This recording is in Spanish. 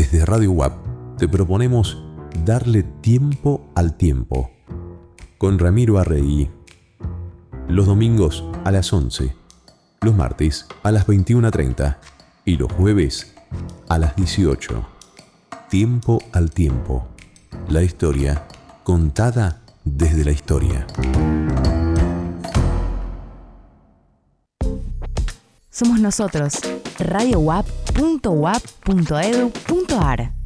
Desde Radio UAP te proponemos darle tiempo al tiempo. Con Ramiro Arregui. Los domingos a las 11, los martes a las 21:30 y los jueves a las 18. Tiempo al tiempo. La historia contada desde la historia. Somos nosotros, radiowap.uap.edu.ar.